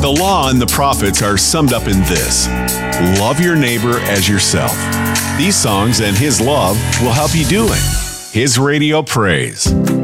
The law and the prophets are summed up in this: love your neighbor as yourself. These songs and His love will help you do it. His Radio Praise.